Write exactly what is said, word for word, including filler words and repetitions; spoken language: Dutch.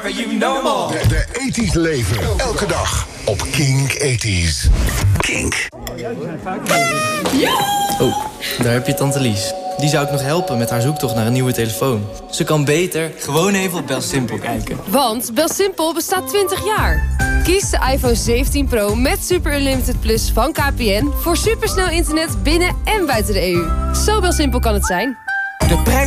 sucker, you know more. De, de ethisch leven. Elke dag op Kink Ethisch. Kink. Oh, daar heb je tante Lies. Die zou ik nog helpen met haar zoektocht naar een nieuwe telefoon. Ze kan beter gewoon even op BelSimpel kijken. Want BelSimpel bestaat twintig jaar. Kies de iPhone zeventien Pro met Super Unlimited Plus van K P N... voor supersnel internet binnen en buiten de E U. Zo BelSimpel kan het zijn. De prijs